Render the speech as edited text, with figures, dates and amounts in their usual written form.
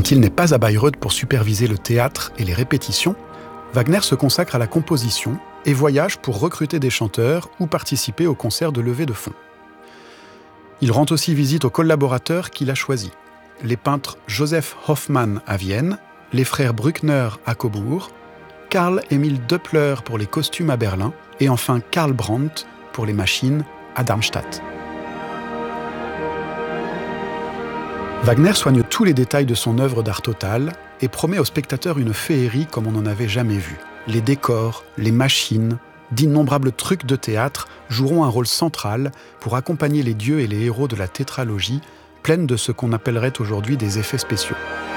Quand il n'est pas à Bayreuth pour superviser le théâtre et les répétitions, Wagner se consacre à la composition et voyage pour recruter des chanteurs ou participer aux concerts de levée de fonds. Il rend aussi visite aux collaborateurs qu'il a choisis, les peintres Joseph Hoffmann à Vienne, les frères Bruckner à Cobourg, Karl Emil Doppler pour les costumes à Berlin et enfin Karl Brandt pour les machines à Darmstadt. Wagner soigne tous les détails de son œuvre d'art total et promet aux spectateurs une féerie comme on n'en avait jamais vu. Les décors, les machines, d'innombrables trucs de théâtre joueront un rôle central pour accompagner les dieux et les héros de la tétralogie, pleine de ce qu'on appellerait aujourd'hui des effets spéciaux.